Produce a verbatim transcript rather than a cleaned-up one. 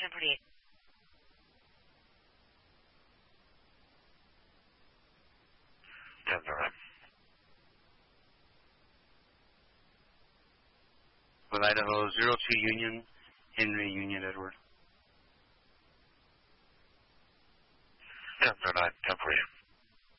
ten forty-eight. ten thirty. With Idaho, zero two Union, Henry Union Edward. ten thirty-nine, ten forty-eight.